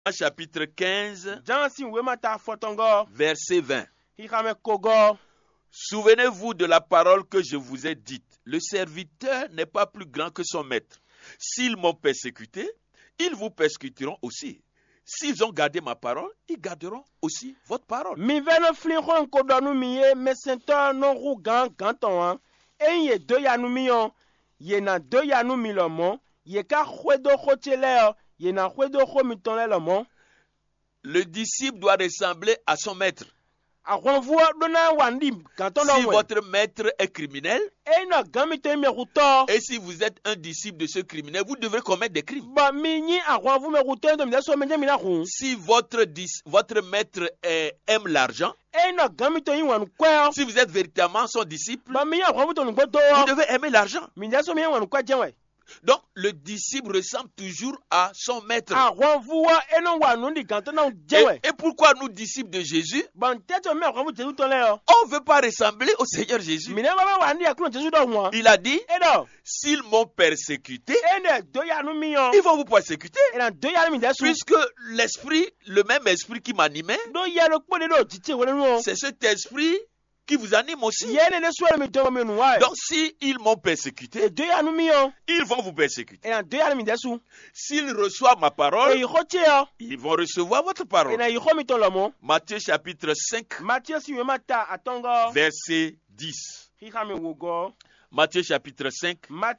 chapitre 15, Jansi wemata fotongo. verset 20. Hikame kogo. Souvenez-vous de la parole que je vous ai dite. Le serviteur n'est pas plus grand que son maître. S'ils m'ont persécuté, ils vous persécuteront aussi. S'ils ont gardé ma parole, ils garderont aussi votre parole. Mi veno flinko nkodonu miye mesento no ru ganton. Enye do yanu miyon. Ye na do yanu milomo. Ye ka khwedo khotele. Ye na khwedo khomitole lomo. Le disciple doit ressembler à son maître. Si votre maître est criminel, et si vous êtes un disciple de ce criminel, vous devrez commettre des crimes. Si votre maître aime l'argent, si vous êtes véritablement son disciple, vous devez aimer l'argent. Donc, le disciple ressemble toujours à son maître. Et pourquoi nous, disciples de Jésus, on ne veut pas ressembler au Seigneur Jésus? Il a dit, s'ils m'ont persécuté, ils vont vous persécuter. Puisque le même esprit qui m'animait, c'est cet esprit qui vous anime aussi. Donc, s'ils m'ont persécuté, ils vont vous persécuter. S'ils reçoivent ma parole, ils vont recevoir votre parole. Matthieu chapitre 5, verset 10. Matthieu chapitre 5,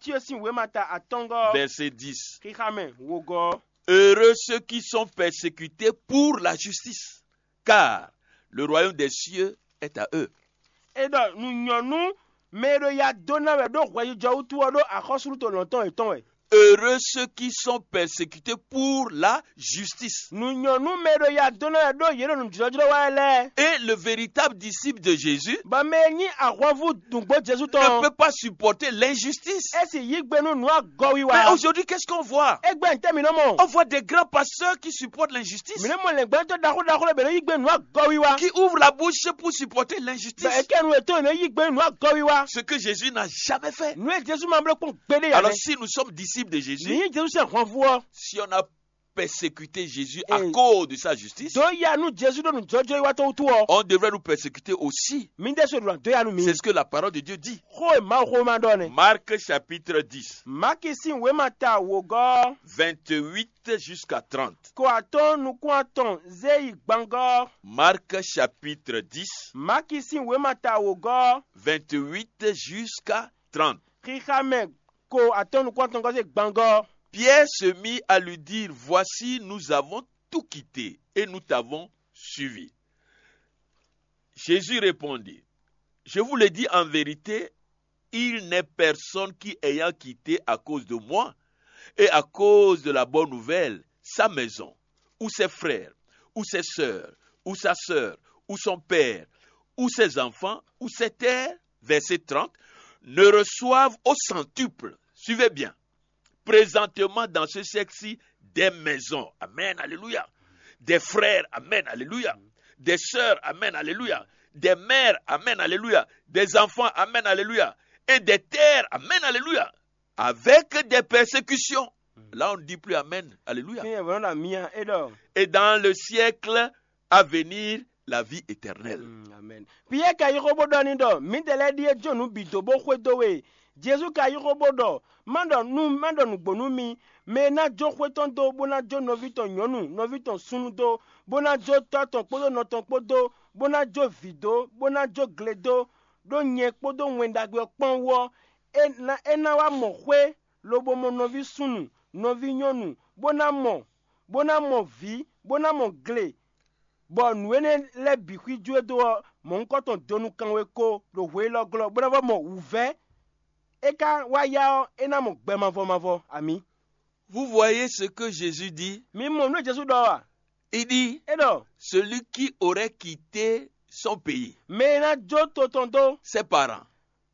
verset 10. Heureux ceux qui sont persécutés pour la justice, car le royaume des cieux est à eux. Heureux ceux qui sont persécutés pour la justice. Et le véritable disciple de Jésus ne peut pas supporter l'injustice. Mais aujourd'hui, qu'est-ce qu'on voit? On voit des grands pasteurs qui supportent l'injustice, qui ouvrent la bouche pour supporter l'injustice. Ce que Jésus n'a jamais fait. Alors si nous sommes disciples de Jésus, si on a persécuté Jésus à cause de sa justice, on devrait nous persécuter aussi. C'est ce que la parole de Dieu dit. Marc chapitre 10, 28 jusqu'à 30. Marc chapitre 10, 28 jusqu'à 30. Pierre se mit à lui dire, voici, nous avons tout quitté et nous t'avons suivi. Jésus répondit, je vous le dis en vérité, il n'est personne qui ayant quitté à cause de moi et à cause de la bonne nouvelle, sa maison, ou ses frères, ou ses sœurs, ou sa sœur, ou son père, ou ses enfants, ou ses terres, verset 30, ne reçoivent au centuple. Suivez bien. Présentement dans ce siècle-ci, des maisons, amen, alléluia, des frères, amen, alléluia, des sœurs, amen, alléluia, des mères, amen, alléluia, des enfants, amen, alléluia, et des terres, amen, alléluia, avec des persécutions. Là, on ne dit plus amen, alléluia. Et dans le siècle à venir, la vie éternelle. Amen. Jésus ka yirobodo mando nu gbonumi me na jo kweton do bona jo novito nyonu novito sunudo bona jo taton podo noton podo bona jo vido bona jo gledo do nye podo wendagbe ponwo ena wa mo hwe lobo mo novi sunu novi nyonu bona mo vi bona mo gle bo nuene le bikwi juedo mo nkoton donu kanwe ko lo hwe lo glo bona va mo uve. Vous voyez ce que Jésus dit? Il dit, celui qui aurait quitté son pays, ses parents,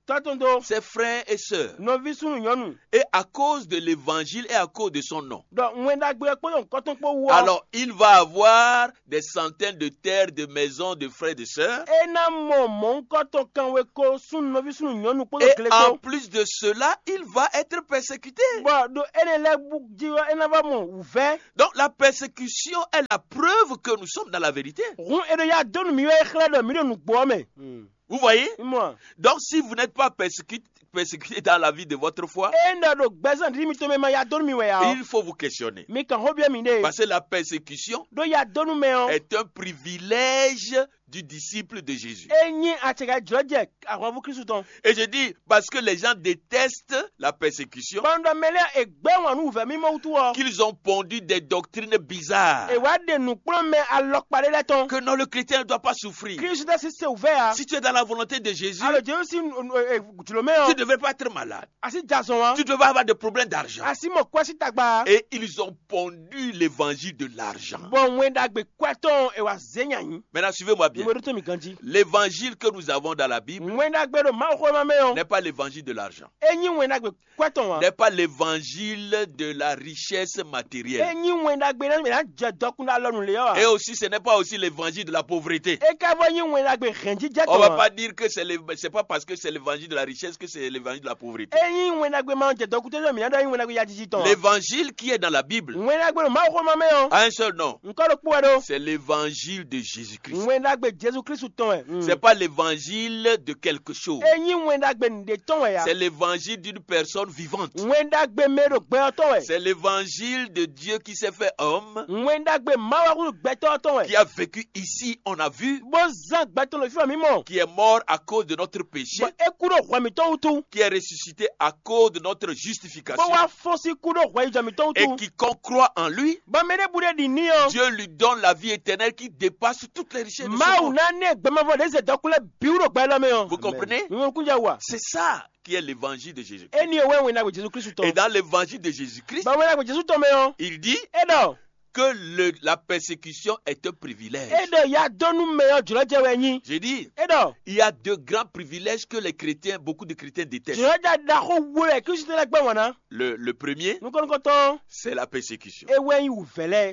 tɔtɔndo ses frères et sœurs. nɔvi sunu nyɔnu Et à cause de l'évangile et à cause de son nom. dɔ ŋuɛdagbe kpɔdɔ nkɔtɔ kpɔ wɔ Alors, il va avoir des centaines de terres, de maisons, de frères et de sœurs. ena mɔ nkɔtɔ kan we ko sunu nɔvi sunu nyɔnu kpɔdɔ Et kele en ko plus de cela, il va être persécuté. bɔn do ene lɛ bu dziwɔ ena va mɔ uvɛ Donc la persécution est la preuve que nous sommes dans la vérité. ŋun edo ya dɔnu mi yɔ exlɛ dɔ mi do nugbɔ mɛ Vous voyez? mɔ Donc si vous n'êtes pas persécuté dans la vie de votre foi, enda do gbɛzɛn didi mi to mɛ ma ya dɔnu mi wɛ ya il faut vous questionner. mi kan ho bia mi de Parce que la persécution do ya dɔnu mɛ yɔ est un privilège du disciple de Jésus. enyi atsɛgɛ jɔjɛ ahɔnfu kristu tɔn Et je dis parce que les gens détestent la persécution, bɔndɔ mɛlɛ egbe wɔnu uvɛ mi mɔ wutu wɔ qu'ils ont pondu des doctrines bizarres. ewa de nukplɔ mɛ alɔkpa de lɛ tɔn Que non, le chrétien ne doit pas souffrir. kristu tɛ sise uvɛ ya Si tu es dans la volonté de Jésus, alo jesu si julome tu ne yɔ devrais pas être malade. asi jazɔn wa Tu devrais avoir des problèmes d'argent. asi mɔ kɔsi tagba Et ils ont pondu l'évangile de l'argent. bɔn ŋuɛdagbe kɔtɔn ewa zenyanyi Maintenant, suivez-moi bien. ŋuɛdu to mi ganji L'évangile que nous avons dans la Bible ŋuɛdagbe do maa xɔ ma mɛ yɔ n'est pas l'évangile de l'argent, enyi ŋuɛdagbe kɔtɔn wa n'est pas l'évangile de la richesse matérielle. enyi ŋuɛdagbe na mɛ na jɛ dɔkunda lɔnu le yɔ Et wa aussi, ce n'est pas aussi l'évangile de la pauvreté. eka bɔ enyi ŋuɛdagbe xɛnji jɛ On ne va tɔn wa pas dire que c'est pas parce que c'est l'évangile de la richesse que c'est l'évangile de la pauvreté. enyi ŋuɛdagbe ma jɛ dɔkute dɔ mi na dɔ enyi ŋuɛdagbe ya jiji tɔn wa L'évangile qui est dans la Bible ŋuɛdagbe do maa xɔ ma mɛ yɔ a un seul nom, nkɔ do kpɔ do c'est l'évangile de Jésus-Christ. ŋuɛdagbe jesu kristu tɔn wɛ C'est pas l'évangile de quelque chose. enyi ŋuɛdagbe nde tɔn wɛ ya C'est l'évangile d'une personne vivante. ŋuɛdagbe mɛ do gbɛyɔ tɔn wɛ C'est l'évangile de Dieu qui s'est fait homme, ŋuɛdagbe mawaku gbɛtɔ tɔn qui wɛ a vécu ici, on a vu, bɔn zan gbɛtɔ le fi ma mi mɔ qui est mort à cause de notre péché, bɔn eku do xɔmitɔ wutu qui est ressuscité à cause de notre bɔn justification. wa fɔsi ku do xɔ ijɔmitɔ Et wutu quiconque croit en lui, bɔn mɛ ne bu de di ni yɔ Dieu lui donne la vie éternelle qui dépasse toutes les richesses de ce maawu monde. na ne gbɛmafɔ de se dɔkulɛ biwu do gbɛ lɔ mɛ yɔ Vous comprenez? ŋun kunjɛ wa C'est ça qui est l'évangile de Jésus. eni ye wɛ ŋuɛdagbe jesu kristu Et tɔn dans l'évangile de Jésus-Christ, bɔn ŋuɛdagbe jesu tɔn mɛ yɔ il dit edɔ que la persécution est un privilège. edɔ ya dɔnu mɛ yɔ jɔlɔjɛ wɛ nyi J'ai dit, edɔ il y a deux grands privilèges que les chrétiens, beaucoup de chrétiens détestent. jɔlɔjɛ da ko wulɛ kristu tɛ gbɛ wɔna Le premier, nukɔnukɔtɔn c'est la persécution. ewɛ yi wufɛlɛ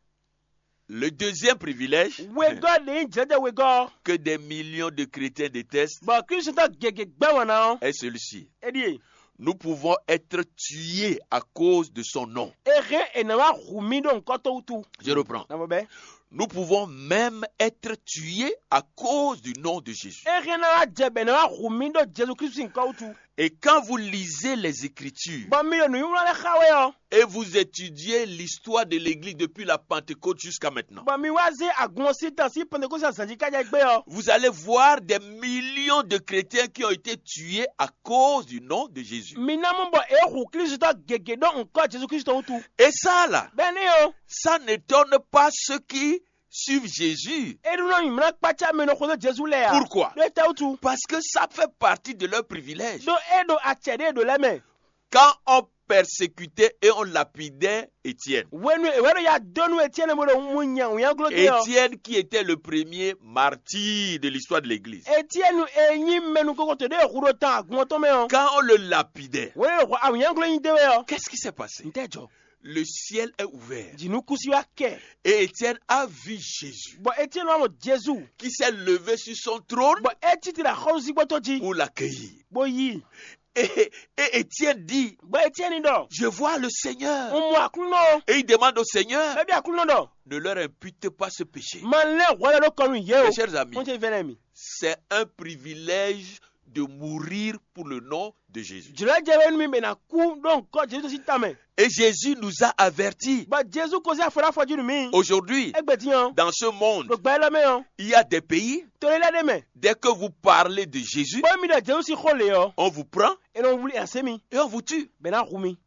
Le deuxième privilège wegɔ de yi jɛjɛ wegɔ que des millions de chrétiens détestent bɔn kristu tɛ gege gbɛ wɔna est celui-ci. edi ye Nous pouvons être tués à cause de son nom. ehe enama xumi do nkɔtɔ wutu Je reprends. nafɔ bɛ Nous pouvons même être tués à cause du nom de Jésus. ehe nama jɛbɛ enama xumi do jesu kristu nkɔ wutu Et quand vous lisez les Écritures bɔn mi yɛ nu yiwlɔ lɛ xawɛ yɔ et vous étudiez l'histoire de l'Église depuis la Pentecôte jusqu'à maintenant, bɔn mi wa se agun si tan si pentekosi asanji kadza gbɛ yɔ vous allez voir des millions de chrétiens qui ont été tués à cause du nom de Jésus. minamu bɔ ehu kristu tɔ gege do nkɔ jesu kristu wutu Et ça, là, bɛni yɔ ça n'étonne pas ceux qui suivent Jésus. edunɔ nyimina kpatsa mi no kodo jesu lɛ ya Pourquoi? do eta wutu Parce que ça fait partie de leur privilège. do edo atsɛ de edo lɛ mɛ Quand on persécutait et on lapidait Étienne, wenu ewɛdo ya dɔnu etiɛni mo do mu nya ŋuyagulo de yɔ Étienne qui était le premier martyr de l'histoire de l'Église, etiɛnu enyi mɛnu kokoto de ehu do tan agunɔtɔ mɛ yɔ quand on le lapidait, wenu de xɔ awuyagulo yin de wɛ yɔ qu'est-ce qui s'est passé? ntɛ jɔ Le ciel est ouvert jinu kusi wa kɛ et Étienne a vu Jésus bɔn etiɛnu wa mo jesu qui s'est levé sur son trône bɔn etiti la xɔlusi gbɔtɔ dzi pour l'accueillir. bɔ yi Et Étienne dit, bɔn etiɛni dɔ je vois le Seigneur. mo akulunɔ Et il demande au Seigneur, bɛbi akulunɔ dɔ ne leur impute pas ce péché. man lɛ wɔlɛ do kɔnu ye o Mes chers amis, mo tɛ fɛnɛ mi c'est un privilège de mourir pour le nom de Jésus. jɔlɔjɛ bɛ nu mi bɛna ku do nkɔ jesu si tamɛ Et Jésus nous a avertis. bɔn jesu kosi afɔra fɔju nu mi Aujourd'hui, egbeti yɔ dans ce monde, do gbɛ lɛ mɛ yɔ il y a des pays, tori lɛ de mɛ dès que vous parlez de Jésus, bɔn mi de jesu si xɔ le yɔ on vous prend eno wuli ase mi et on vous tue. bɛna xumi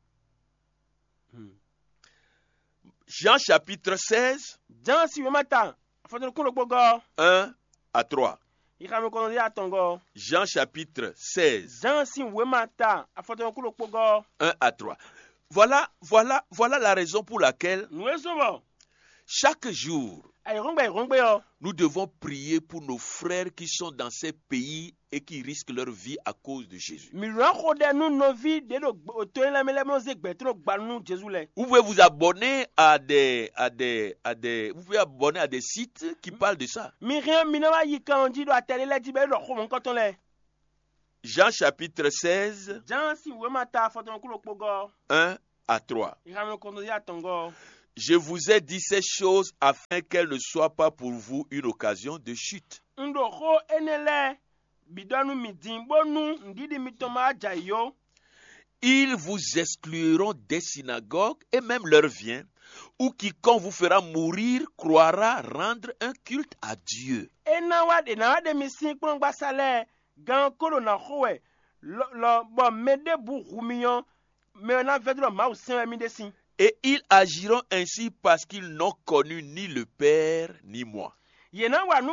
Jean chapitre 16, jan si wema ta afɔtɔni kulo gbɔgɔ 1 à 3. ikami kɔnɔ de atɔngɔ Jean chapitre 16, jan si wema ta afɔtɔni kulo gbɔgɔ 1 à 3. Voilà la raison pour laquelle nuwe sɔbɔ chaque jour, ayirongbe ayirongbe yo. Nous devons prier pour nos frères qui sont dans ces pays et qui risquent leur vie à cause de Jésus. Miran kode nu novi de do otoyin la mele mo ze gbetro gbanu Jésus le. Vous pouvez vous abonner à vous pouvez abonner à des sites qui parlent de ça. Mi rien minama yikan di do atele le di be do ko mon koton le. Jean chapitre 16, Jan si we mata foton kulo pogo. 1 à 3. Iram ko ya tongo. Je vous ai dit ces choses afin qu'elles ne soient pas pour vous une occasion de chute. Ndo ko enele bidonu midin bonu ndidi mitoma jayo. Ils vous excluront des synagogues et même leur vient, ou quiconque vous fera mourir croira rendre un culte à Dieu. Na wade misin kpon gbasale gan kolo na khowe lo bo mede bu rumiyon me na vedro ma usin mi desin. Et ils agiront ainsi parce qu'ils n'ont connu ni le Père ni moi. Je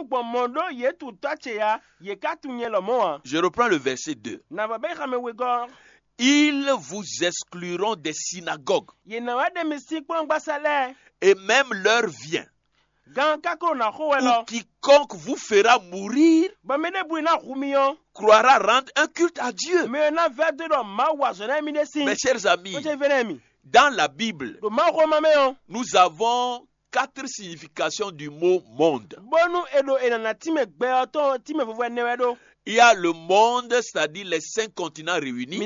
reprends le verset 2. Ils vous excluront des synagogues et même leur vient. Ou quiconque vous fera mourir croira rendre un culte à Dieu. Mes chers amis, dans la Bible, nous avons 4 significations du mot monde. Il y a le monde, c'est-à-dire les 5 continents réunis,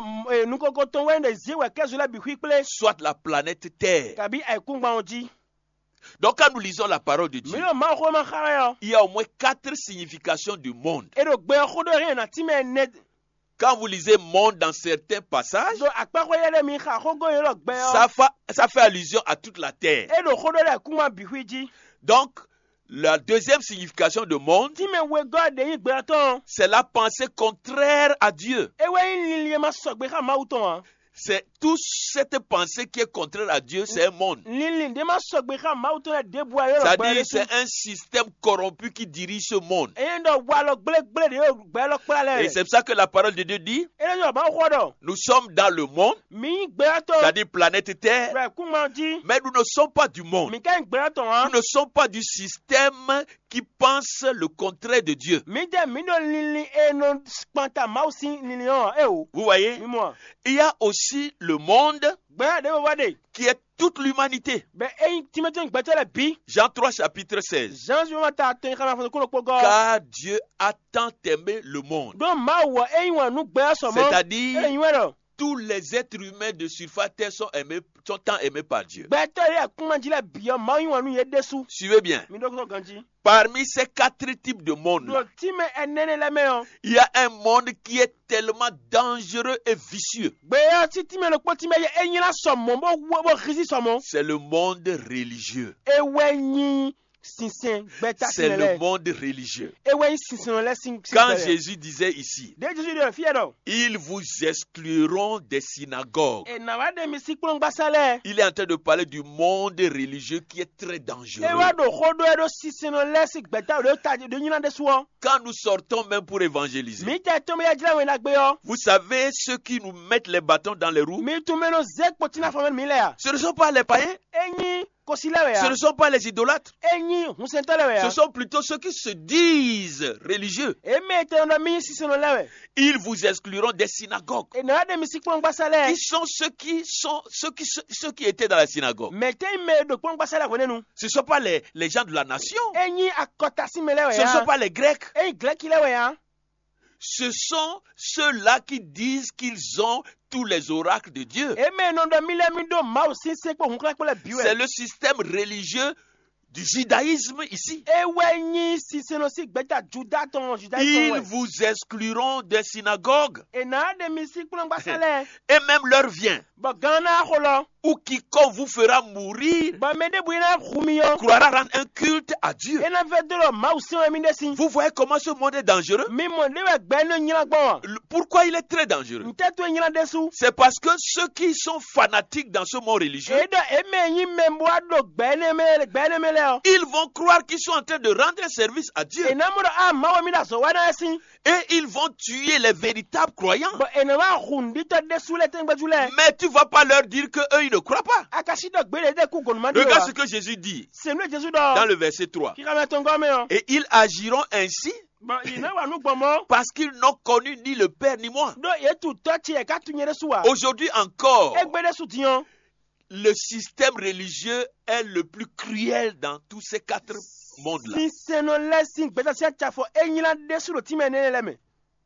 soit la planète Terre. Donc quand nous lisons la parole de Dieu, il y a au moins 4 significations du monde. Quand vous lisez monde dans certains passages, ça fait allusion à toute la terre. Donc, la deuxième signification de monde, c'est la pensée contraire à Dieu. C'est toute cette pensée qui est contraire à Dieu, c'est un monde. C'est-à-dire c'est un système corrompu qui dirige ce monde. Et c'est pour ça que la parole de Dieu dit, nous sommes dans le monde, c'est-à-dire planète Terre, mais nous ne sommes pas du monde. Nous ne sommes pas du système qui pense le contraire de Dieu. Vous voyez? Il y a aussi le monde qui est toute l'humanité. Jean 3 chapitre 16. Car Dieu a tant aimé le monde. C'est-à-dire tous les êtres humains de surface terre sont tant aimés par Dieu. Suivez bien. Parmi ces 4 types de monde, il y a un monde qui est tellement dangereux et vicieux. C'est le monde religieux. C'est le monde religieux. Quand Jésus disait ici, ils vous excluront des synagogues, il est en train de parler du monde religieux qui est très dangereux. Quand nous sortons même pour évangéliser, vous savez ceux qui nous mettent les bâtons dans les roues, ce ne sont pas les païens. Ce ne sont pas les idolâtres. Ce sont plutôt ceux qui se disent religieux. Ils vous excluront des synagogues. Qui sont ceux qui étaient dans la synagogue? Ce ne sont pas les gens de la nation. Ce ne sont pas les Grecs. Ce sont ceux-là qui disent qu'ils ont tous les oracles de Dieu. C'est le système religieux du judaïsme ici. Ils vous excluront des synagogues. Et même leur vient. Ou quiconque vous fera mourir croira rendre un culte à Dieu. Vous voyez comment ce monde est dangereux? Pourquoi il est très dangereux? C'est parce que ceux qui sont fanatiques dans ce monde religieux, ils vont croire qu'ils sont en train de rendre un service à Dieu. Et ils vont tuer les véritables croyants. bɔn ene wa hundi tɔ de sule te ŋgbɛ julɛ Mais tu ne vas pas leur dire qu'eux, ils ne croient pas. akasi dɔ gbe de ku gonuma de Regarde wa ce que Jésus dit senu jesu dans dɔ le verset 3. kika mɛ tɔn gɔmɛ yɔ Et ils agiront ainsi bɔn ina wa nu gbɔmɔ parce qu'ils n'ont connu ni le Père ni moi. do ye tu tɔ tiɛ ka tu nyɛ de su wa Aujourd'hui encore, egbe de su tiɲɔ le système religieux est le plus cruel dans tous ces 4 mondes-là. si senu lɛ si gbɛdɛ si atsa fɔ enyila de su do ti mɛ ne lɛ mɛ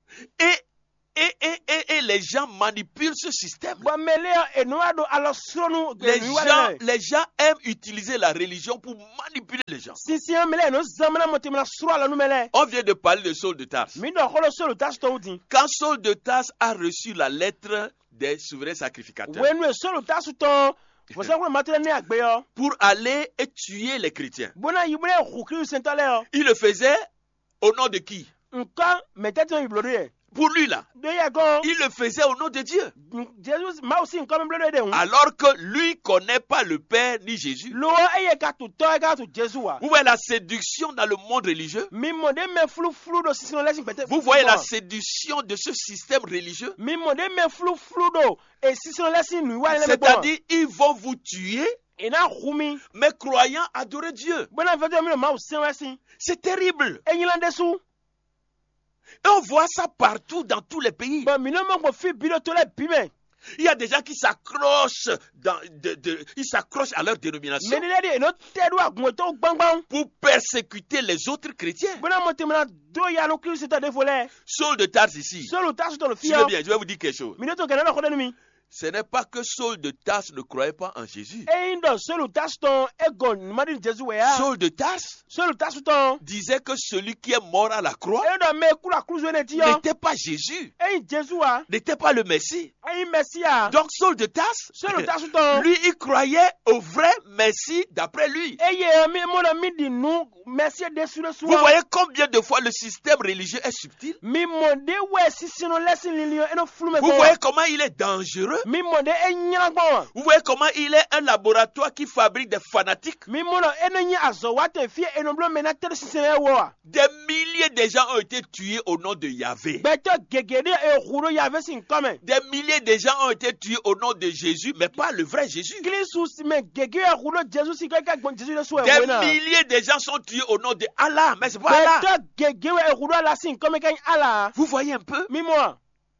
Et les gens manipulent ce système. bɔn mɛlɛ yɔ enu wa do alɔ surɔnu Les gens aiment utiliser la religion pour manipuler les gens. sinsin mɛlɛ enu zamana mɔ tɛmɛna surɔ alɔ nu mɛlɛ On vient de parler de Saul de Tarse. mi dɔ kɔlɔ solu ta sutɔw di Quand Saul de Tarse a reçu la lettre des souverains sacrificateurs wenu ye solu ta sutɔ fɔsɛnkulu matɛrɛ ne agbe yɔ pour aller et tuer les chrétiens, bona yibule hukiri sentɔlɛ yɔ il le faisait au nom de qui? nkan mɛtɛtɛ yibulɔ de yɛ Pour lui là. do yɛ gɔn Il le faisait au nom de Dieu. jesus maaw si nkan mi bulɔ de hun Alors que lui connaît pas le Père ni Jésus. lo eye ka tu tɔ ka tu jesu wa Vous voyez la séduction dans le monde religieux? mi mɔ de mɛ fulufulu do sisinɔ lɛsi gbɛtɛ Vous voyez la séduction de ce système religieux? mi mɔ de mɛ fulufulu do sisinɔ lɛsi nu wa yɛlɛ bɛ bɔ C'est-à-dire, ils vont vous tuer, ina humi mais croyant adorer Dieu. bona fɛtɛ mi do maaw sɛn wɛsi C'est terrible. enyila de su Et on voit ça partout dans tous les pays. bɔn minɛ mɔ kɔ fi bi do to lɛ bi mɛ Il y a des gens qui s'accrochent ils s'accrochent à leur dénomination mɛ ni lɛ de eno tɛ do agunwɛtɔw gbangban pour persécuter les autres chrétiens. bona mɔ tɛmɛna do yanu kirisi tɔ de fo lɛ Saul de Tarse ici. solu ta sutɔ lo fi Suivez yɔ bien, je vais vous dire quelque chose. minɛ to gɛnɛ dɔ kɔ de mi Ce n'est pas que Saul de Tarse ne croyait pas en Jésus. eyin dɔ solu ta sutɔ egɔ numadi jesu wɛ ya Saul de Tarse solu ta sutɔ disait que celui qui est mort à la croix eyin dɔ mɛ kura kuruzo ne ti yɔ n'était pas Jésus, eyin jesu wa n'était pas le Messie. eyin mɛsiya Donc Saul de Tarse, solu ta sutɔ lui, il croyait au vrai Messie d'après lui. eye mi mɔna mi di nu mɛsiya de su de su Vous voyez combien de fois le système religieux est subtil? mi mɔ de wɛ sisinu lɛsi lili yɔ eno fulu mɛ Vous voyez comment il est dangereux? mi mɔ de enyina gbɔn wa Vous voyez comment il est un laboratoire qui fabrique des fanatiques? mi mɔna eno nyi azɔ wa tɛ fiye eno bulo mɛ na tɛri sisinɛ wɔ wa Des milliers de gens ont été tués au nom de Yahvé. gbɛtɔ gegede ehuro yave si nkɔmɛ Des milliers de gens ont été tués au nom de Jésus, mais pas le vrai Jésus. kilisu mɛ gege ehuro jesu si kɛkɛ gbɔn jesu de su Des ɛwɛ na milliers de gens sont tués au nom de Allah, mais c'est pas Allah. gbɛtɔ gege ehuro ala si nkɔmɛ kɛ ala Vous voyez un peu? mi mɔ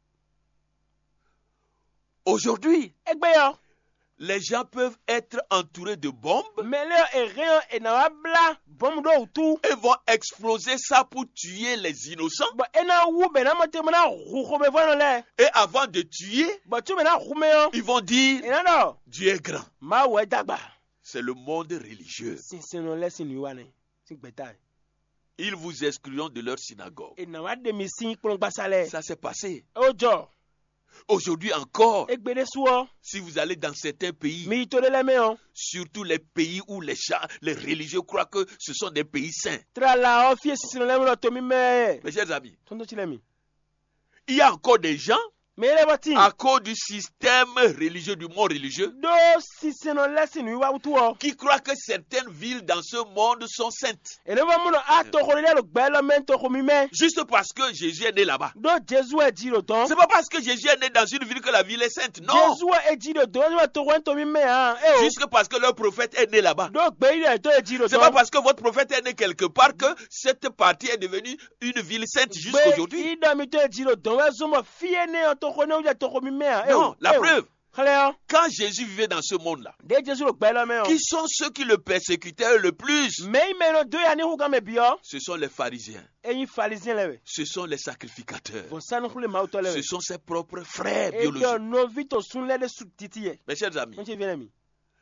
Aujourd'hui, egbe yɔ les gens peuvent être entourés de bombes mɛlɛ ereyan enawa bla bɔmu do tu et vont exploser ça pour tuer les innocents. bɔn ena wu bɛ na mɔ te mɛ na hu xɔmɛ fɔ lɛ Et avant de tuer, bɔn tu mɛ na hu mɛ yɔ ils vont dire ena dɔ Dieu est grand. maa wɛ dagba C'est le monde religieux. sinsinu lɛ si nu wa ne si gbɛta ye Ils vous excluront de leur synagogue. enawa demi si kplɔngbasa lɛ Ça s'est passé. o jɔ Aujourd'hui encore, egbe de suwɔ si vous allez dans certains pays, mi to de lɛ mɛ yɔ surtout les pays où les gens, les religieux croient que ce sont des pays saints. tra la ɔ fie sisinu lɛ mi lɔ tomi mɛ Mes chers amis, tɔntɔ ti lɛ mi il y a encore des gens, mɛ yɛlɛ bɔ ti à cause du système religieux, du monde religieux, do sisinu lɛ si nu wa tu wɔ qui croient que certaines villes dans ce monde sont saintes. eneba mu nɔ a tɔkɔ de lɛ gbɛ lɔ mɛ tɔkɔ mi mɛ Juste parce que Jésus est né là-bas. do jesu edzi do tɔn C'est pas parce que Jésus est né dans une ville que la ville est sainte. Non. jesu edzi do tɔn ɛdi tɔkɔ tomi mɛ hã e o Juste parce que leur prophète est né là-bas. do gbɛ yi dɛ to edzi do C'est pas tɔn parce que votre prophète est né quelque part que cette partie est devenue une ville sainte jusqu'à aujourd'hui. gbɛ yi dɔ mi to edzi do tɔn wɛ zɔmɔ fie ne yɔ tɔkɔ ne yɛ tɔkɔ mi mɛ hã Non, la preuve, xlẽ yɔ quand Jésus vivait dans ce monde-là, de jesu do gbɛ lɔ mɛ qui yɔ sont ceux qui le persécutaient le plus? mɛ yi mɛ no do ya ni hu gamɛ bi yɔ Ce sont les pharisiens, eyi pharisien lɛ wɛ ce sont les sacrificateurs, bɔn sanu kule maaw tɔ lɛ ce wɛ sont ses propres frères e dɔ biologiques. novi to sun lɛ de su titi yɛ Mes chers amis, n tɛ fi lɛ mi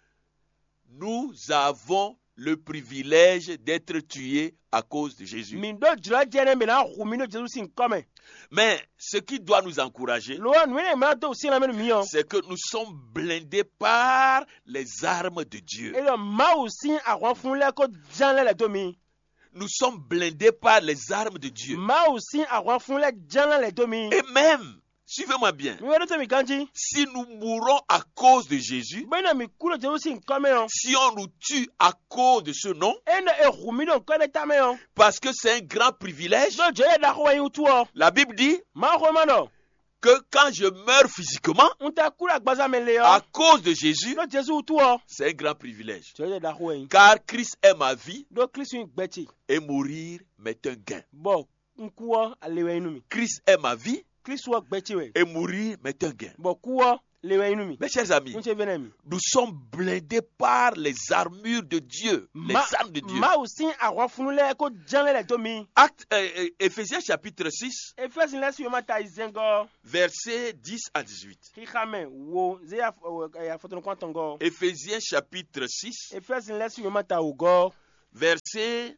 nous avons le privilège d'être tués à cause de Jésus. min do jula jɛnɛ mɛ na hu mi no jesu si nkɔmɛ Mais ce qui doit nous encourager, lo nu ne mɛ to si la mɛ mi yɔ c'est que nous sommes blindés par les armes de Dieu. e dɔ maaw si a kɔn fun lɛ ko jan lɛ lɛ to mi Nous sommes blindés par les armes de Dieu. maaw si a kɔn fun lɛ jan lɛ lɛ to mi Et même Suivez-moi bien. mi wɛrɛ tɛ mi kanji Si nous mourons à cause de Jésus, bɛɛ na mi kulo jɛw si nkɔmɛ yɔ si on nous tue à cause de ce nom, e na ehumi dɔ nkɔmɛ tamɛ yɔ parce que c'est un grand privilège, dɔ jɔ ye da ko wa yi tu wɔ la Bible dit maa ko ma dɔ que quand je meurs physiquement, n ta kula gbaza mi le à yɔ cause de Jésus, dɔ jesu tu wɔ c'est un grand privilège. jɔ ye da ko wa yi Car Christ est ma vie dɔ kristu gbɛti et mourir m'est un gain. bɔn nkuwɔ ale wɛ inu mi Christ est ma vie kristu wɔ gbɛti wɛ et mourir m'est un gain. bɔn kuwɔ le wɛ inu mi Mes chers amis, n cɛ fɛnɛ mi nous sommes blindés par les armures de Dieu, les armes de Dieu. maaw sin àwọn funulẹ ko janlẹ lẹ to mi. Acte, Éphésiens chapitre 6, efesi lẹ si o ma ta izengɔ versets 10 à 18. kíkàmẹ wo zeya fọtọnukọ tọngɔ Éphésiens chapitre 6, efesi lẹ si o ma ta o gɔ versets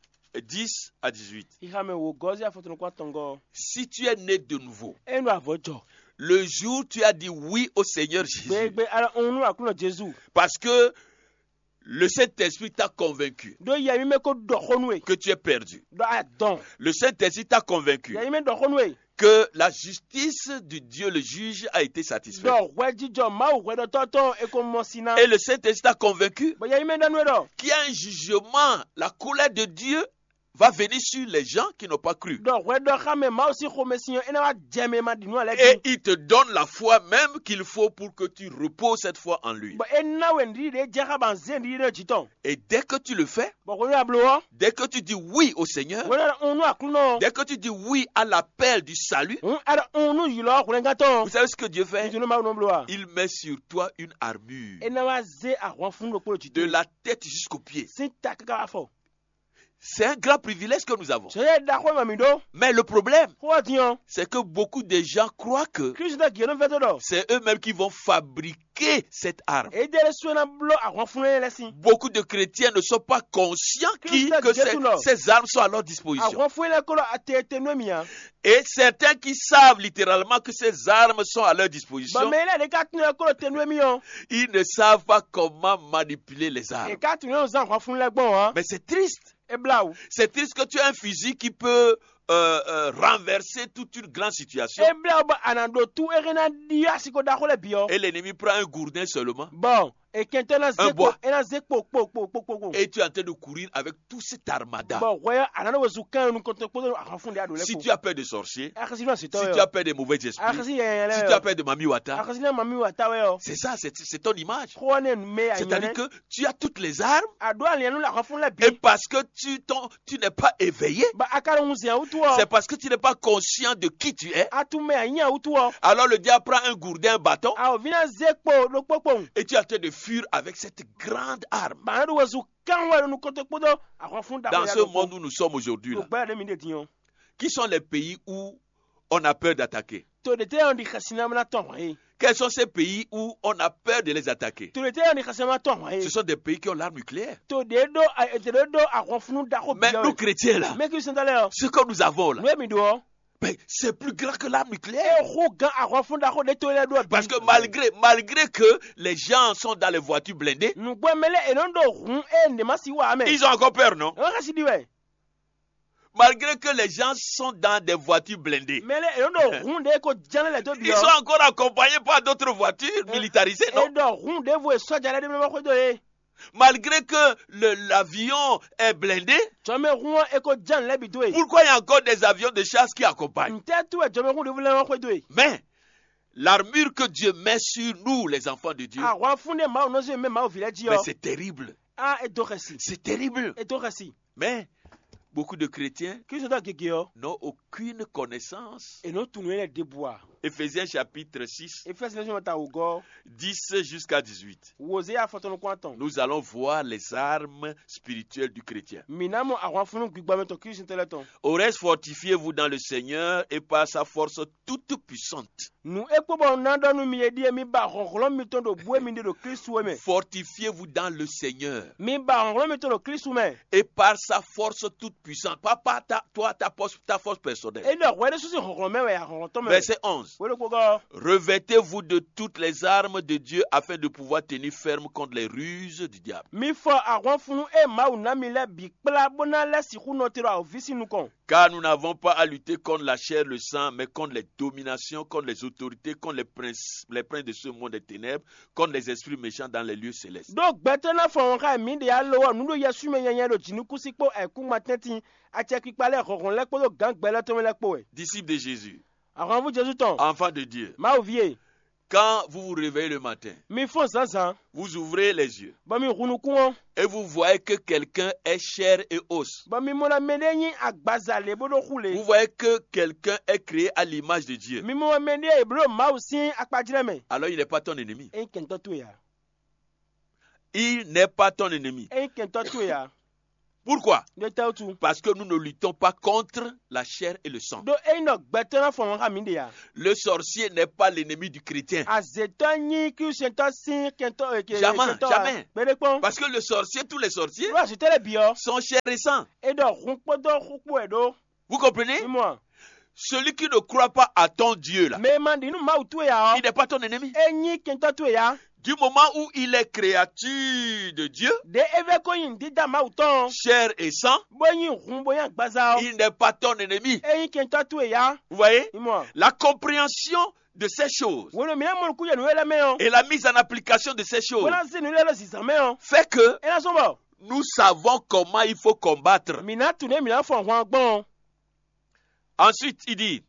10 à 18. kíkàmẹ wo gɔ zeya fọtọnukọ tọngɔ Si tu es né de nouveau, enu avɔ jɔ le jour où tu as dit oui au Seigneur Jésus, gbegbe ala ohun akunna jesu parce que le Saint-Esprit t'a convaincu do yẹmi mẹ ko dɔkɔnu ye que tu es perdu. do a dɔn Le Saint-Esprit t'a convaincu yẹmi mẹ dɔkɔnu ye que la justice de Dieu, le juge, a été satisfaite. dɔ wɛ jijɔ maaw wɛ dɔ tɔtɔ eko mɔsina Et le Saint-Esprit t'a convaincu bɔn yẹmi mẹ dɔnu ye dɔ qu'il y a un jugement, la colère de Dieu va venir sur les gens qui n'ont pas cru. dɔ wɛ dɔ xamɛ maaw si xɔmɛ si yɛ ena wa jɛmɛ ma dinu alɛ Et bi il te donne la foi même qu'il faut pour que tu reposes cette foi en lui. bɔn ena wɛ ndi de jɛ ka ban zen di de jitɔn Et dès que tu le fais, bɔn ko ne y'a bilo wɔ dès que tu dis oui au Seigneur, wɛ dɔ ohun akunna dès que tu dis oui à l'appel du salut, ada ohun yilɔ kulen ka tɔn vous savez ce que Dieu fait? ìtùnú maaw n'o bilo wa Il met sur toi une armure, ena wa ze àwọn funu do kpolo de jitɔn la tête jusqu'aux pieds. si ta kaka fɔ C'est un grand privilège que nous avons. sɛ da ko ma mi do Mais le problème, ko wa tiɲɔ c'est que beaucoup de gens croient que kristu ta giyɛnu fɛ to dɔ c'est eux-mêmes qui vont fabriquer cette arme. e de suena bilo àwọn funu yɛ lɛ si Beaucoup de chrétiens ne sont pas conscients que ces armes sont à leur disposition. àwọn funu yɛ kolo a tete nu mi yan Et certains qui savent littéralement que ces armes sont à leur disposition, bɔn mɛ ilé de ka tunu yɛ kolo te nu mi yan ils ne savent pas comment manipuler les e armes. ka tunu yɛ zan àwọn funu lɛ gbɔn wa Mais c'est triste. e bila o C'est triste que tu aies un fusil qui peut renverser toute une grande situation. e bila o bɔ anado tu erina di asiko da ko lɛ bi yɔ Et l'ennemi prend un gourdin seulement. bɔn e kɛntɛ na ze bois. kpo ena ze kpo Et tu es en train de courir avec tout cet armada. bɔn wɛ anado wɛ zu kan nu kɔntɛ kpɔtɔ àwọn funu de a do lɛ Si ko tu as peur de sorciers, akasi na si sitɔ tu yɔ as peur des mauvais esprits, akasi yɛyɛ si lɛ tu as yɔ peur de Mami Wata, akasi na mami wa ta wɛ yɔ c'est ça, c'est ton image. ko ne nu me a C'est-à-dire ɲɛnɛ que tu as toutes les armes a do aliɛnu la àwọn funu lɛ et bi parce que tu n'es pas éveillé, ba a ka ń zɛn utu c'est wɔ parce que tu n'es pas conscient de qui tu es. a tun mɛ a ɲɛ utu wɔ Alors le diable prend un gourdin, un bâton a o vina ze kpo do kpokpo et tu es en train de fuir avec cette grande arme. ba anado wɛ zu kan wɛ nu kɔntɛ kpɔtɔ àwọn funu da Dans ko ce ya do monde ko où nous sommes aujourd'hui, o là, gbɛɛ de mi de ti yɔ qui sont les pays où on a peur d'attaquer? to de te yɔ di kasina mina tɔn wa ye Quels sont ces pays où on a peur de les attaquer? to de te yɔ di kasina mina tɔn wa Ce ye sont des pays qui ont l'arme nucléaire. to de do àwọn funu da ko bi Mais nous yɔ chrétiens là, mɛ k'i sɛntɛ lɛ yɔ ce que nous avons là, nu ye mi do wɔ ben, c'est plus grand que l'arme e nucléaire. ko gan àwọn funu da ko de to yɛ do bi Parce que malgré que les gens sont dans les voitures blindées, nugbɛ mɛlɛ eno do hun e ndema si wa mɛ ils ont encore peur, non? ɔ kasi di wɛ Malgré que les gens sont dans des voitures blindées, mɛlɛ eno do hun de ko janlɛ lɛ to bi ils yɔ sont encore accompagnés par d'autres voitures militarisées, e non? do hun de vo sɔja lɛ de mɛ ko do ye Malgré que l'avion est blindé, jɔnmɛ hun e ko jan lɛ bi do ye pourquoi il y a encore des avions de chasse qui accompagnent? ntɛ tu yɛ jɔnmɛ hun de wuli ko do ye Mais l'armure que Dieu met sur nous, les enfants de Dieu, àwọn funu de maaw nɔsi mɛ maaw filɛ ji mais yɔ c'est terrible. a e do kasi C'est terrible. e do kasi Mais beaucoup de chrétiens k'i sɔntɔ gege yɔ n'ont aucune connaissance. eno tunu yɛ de bua Éphésiens chapitre 6, e fɛn sinɛ ta o gɔ 10 jusqu'à 18. woze y'a fɔtɔnu kwan tɔn Nous allons voir les armes spirituelles du chrétien. minamu àwọn funu gbigbamɛ tɔ k'i sɛntɛ lɛ tɔn Au reste, fortifiez-vous dans le Seigneur et par sa force toute puissante. nu ekpɔbɔ nadɔnu mi ye di ye mi ba xɔxɔlɔ mi tɔn do bue mi de do kristu mɛ Fortifiez-vous dans le Seigneur mi ba xɔxɔlɔ mi tɔn do kristu mɛ et par sa force toute puissante. Pas ta force personnelle. e dɔ wɛrɛ susi xɔxɔlɔ mɛ wɛ ya xɔxɔlɔ tɔ mɛ Verset 11. 11. wele kpogo Revêtez-vous de toutes les armes de Dieu afin de pouvoir tenir ferme contre les ruses du diable. mi fɔ àwọn funu e mawu na mi lɛ bi kpla bona lɛ siku nɔtɛrɛ awo visi nu kɔn. Car nous n'avons pas à lutter contre la chair, le sang, mais contre les dominations, contre les autorités, contre les princes de ce monde des ténèbres, contre les esprits méchants dans les lieux célestes. do gbɛtɛ na fɔ wɔn ka mi de ya lɔ nudo yɛ sume yɛnyɛ do jinu kusi kpo ɛku ma tɛti atsɛ kpikpa lɛ xɔxɔn lɛ kpo do gan gbɛ lɛ tɔmɛ lɛ kpo yɛ. Disciples de Jésus, àwọn fún Jésù tán enfants de Dieu, mawu vie quand vous vous réveillez le matin, mi fɔ zanzan vous ouvrez les yeux bɔn mi hunukun wɔn et vous voyez que quelqu'un est chair et os. bɔn mi mɔna mɛde nyi agbaza le bodo kule Vous voyez que quelqu'un est créé à l'image de Dieu. mi mɔ mɛde ebolo mawu si akpadzirɛ mɛ Alors il n'est pas ton ennemi. eyi kɛntɛ to ya Il n'est pas ton ennemi. eyi kɛntɛ to ya Pourquoi? de tɛ tu Parce que nous ne luttons pas contre la chair et le sang. do eyi nɔ gbɛtɛ na fɔ wɔn ka mi de ya Le sorcier n'est pas l'ennemi du chrétien. azetɔ nyi kristiɛntɔ si kɛntɛ Jamais, jamais. gbɛde kpɔn Parce que le sorcier, tous les sorciers, do azetɔ le biɔ sont chair et sang. edɔ hun kpɔdɔ kukpo yɛ do Vous comprenez? mi mɔ Celui qui ne croit pas à ton Dieu, là, mɛ ma di nu mawu to ya il n'est pas ton ennemi. enyi kɛntɛ to ya Du moment où il est créature de Dieu, de eve ko yin dida mawu tɔn chair et sang, bɔnyi hun bɔnya gbaza il n'est pas ton ennemi. eyi kɛntɛ to ya Vous voyez? mi mɔ La compréhension de ces choses wolo mina mɔlu ku yɛ nu yɛlɛ mɛ yɔ et la mise en application de ces choses wona si nu yɛlɛ sisan mɛ yɔ fait que ena sɔnbɔ nous savons comment il faut combattre. mina tun ne mina fɔ hɔn gbɔn Ensuite, il dit,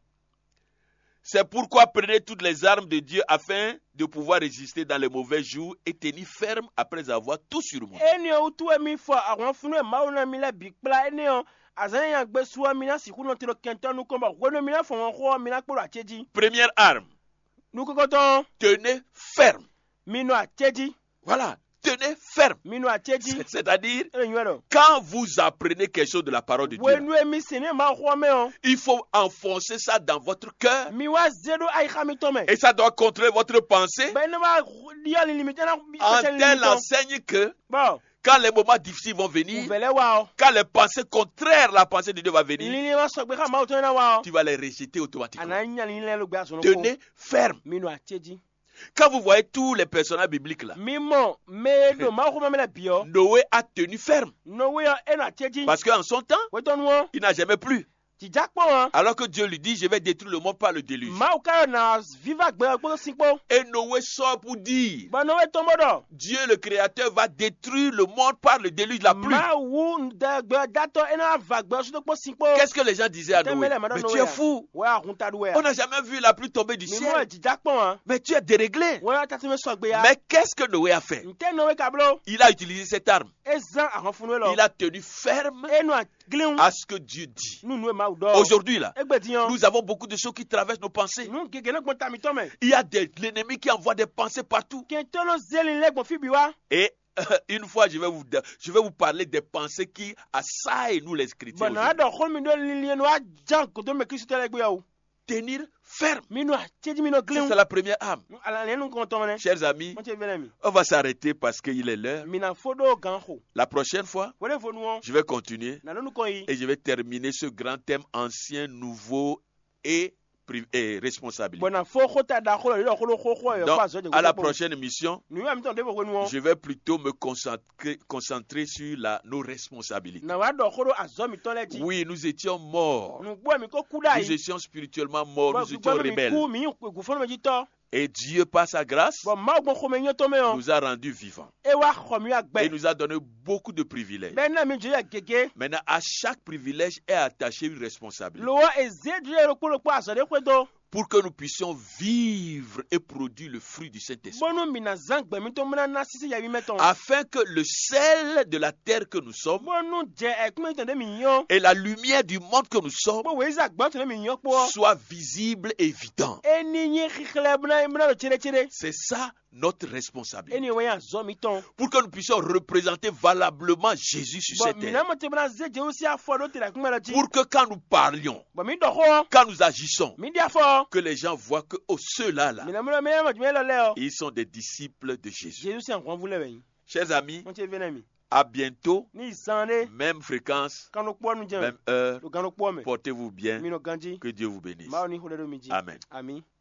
c'est pourquoi prenez toutes les armes de Dieu afin de pouvoir résister dans les mauvais jours et tenir ferme après avoir tout surmonté. eni o tu mi fɔ àwọn funu mawu na mi lɛ bi kpla eni yɔ azan yan gbɛ suwa mina siku nɔ tɛ kɛntɛ nu kɔnbɔ wolo mina fɔ hɔn xɔ mina kpɔrɔ atseji Première arme, nu kɔkɔtɔ tenez ferme. minu atseji Voilà, tenez ferme. minu atseji C'est-à-dire, ene nyuɛ dɔ quand vous apprenez quelque chose de la parole de Dieu, wenu emi sene ma xɔ mɛ yɔ il faut enfoncer ça dans votre cœur mi wa zedo ayi xami tɔmɛ et ça doit contrôler votre pensée bɛn ne ma yali limite na en kɛsɛ telle limite enseigne que bɔn quand les moments difficiles vont venir, uvɛlɛ wa o quand les pensées contraires à la pensée de Dieu va venir, lili ma sɔgbe ka mawu tɔn na wa o tu vas les rejeter automatiquement. ana nyali lɛ lo gbɛ asɔnɔ ko Tenez ferme. minu atseji Quand vous voyez tous les personnages bibliques là, mi mɔ mɛ do ma xɔ ma mi lɛ biɔ Noé a tenu ferme nowe yɔ eno atseji parce qu'en son temps, wetɔnu wɔ il n'a jamais plu. tija kpɔn wa Alors que Dieu lui dit, je vais détruire le monde par le déluge. mawu ka yɔ na viva gbɛ kpɔdɔ si kpɔ Et Noé sort pour dire, bɔn nowe tɔnbɔ dɔ Dieu le Créateur va détruire le monde par le déluge, la pluie. mawu gbɛ datɔ ena va gbɛ sɔdɔ kpɔ si kpɔ Qu'est-ce que les gens disaient à Noé? tɛmɛlɛ ma dɔ Mais nowe tu es fou. wa ahun ta do On ya n'a jamais vu la pluie tomber du mi mɔ ciel. tija kpɔn wa Mais tu es déréglé. wa tati mi sɔgbe ya Mais qu'est-ce que Noé a fait? ntɛ nowe kablo Il a utilisé cette arme. ezan ahɔn funu Il lɔ a tenu ferme enu agiliw à ce que Dieu dit. nunu ye mawu dɔ Aujourd'hui, là, egbe diyan nous avons beaucoup de choses qui traversent nos pensées. nu gege ne gbɔn tami tɔmɛ Il y a l'ennemi qui envoie des pensées partout. kɛntɛnɔ zeli lɛ gbɔn fibi wa Et une fois, je vais vous parler des pensées qui assaillent nous les chrétiens. bɔn na aujourd'hui. dɔ xɔ mi dɔ lili yɛ no a jan koto mɛ kristu tɛ lɛ gbɛ yawo Tenir ferme. minu atseji minu Ça, giliw c'est la première arme. ala ne nu kɔn tɔmɛ Chers amis, mɔ tɛ vɛlɛ mi on va s'arrêter parce qu'il est l'heure. mina fo do gan xo La prochaine fois, wele fo nu wɔn je vais continuer na nu kɔn yi et je vais terminer ce grand thème ancien, nouveau et responsabilité. bɔn na fo xo ta da xo lɔ yɔ xolo xo xo yɔ Donc, fo azɔ de à la prochaine émission, nu yɛ mi tɔn de fo ko nu wɔn je vais plutôt me concentrer sur nos responsabilités. na wa dɔ xo do azɔ mi tɔn lɛ di Oui, nous étions morts. nu gbɔ mi ko ku da Nous yi étions spirituellement morts, nous étions gbɔ mi rebelles. ku mi gu fɔlɔ mi dzi tɔ Et Dieu, par sa grâce, bɔn maaw gbɔ xɔ mi nyɛ tɔmɛ yɔ nous a rendus vivants. e wa xɔ mi Et agbɛ nous a donné beaucoup de privilèges. bɛn na mi jɔ yɛ gege Maintenant, à chaque privilège est attaché une responsabilité. lo wa eze ju yɛ kpolokpo azɔ de ko do Pour que nous puissions vivre et produire le fruit du Saint-Esprit. bɔnu mina zan gbɛmi to mina na sisi yabi mɛ tɔn Afin que le sel de la terre que nous sommes bɔnu jɛ ɛkumi tɔn de mi yɔ et la lumière du monde que nous sommes bɔ weza gbɔ tɔn de mi yɔ kpɔ soient visibles et évidents. e ni nye xixlɛ mina do tseretseре C'est ça notre responsabilité. e ni wɔn azɔ mi tɔn Pour que nous puissions représenter valablement Jésus sur bɔn cette mina terre. mo te mina ze jewu si afɔ do tera kuma la dzi Pour que quand nous parlions, bɔn mi dɔ xɔ quand nous agissons, mi di afɔ que les gens voient que oh, ceux-là, là, mina mina mina ma jumɛn lɔ lɛ o ils sont des disciples de Jésus. jesu si ankɔn fún lɛ bɛ yin Chers amis, mo te vɛnɛ mi à bientôt, ni zan de même fréquence, kanu kpɔ nu jɛn même heure. do kanu kpɔ mɛ Portez-vous bien. mi nɔ ganji Que Dieu vous bénisse. maaw ni xulɛ do mi dzi Amen. ami.